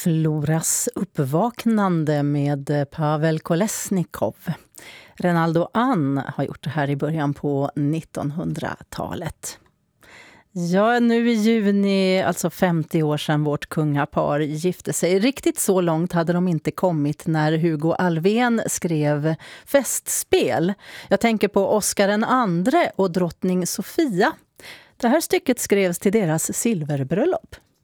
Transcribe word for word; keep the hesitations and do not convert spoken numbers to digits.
Floras uppvaknande med Pavel Kolesnikov. Renaldo Ann har gjort det här i början på nittonhundratalet. Ja, nu i juni, alltså femtio år sedan vårt kungapar gifte sig. Riktigt så långt hade de inte kommit när Hugo Alfvén skrev Festspel. Jag tänker på Oscar den andre och drottning Sofia. Det här stycket skrevs till deras silverbröllop.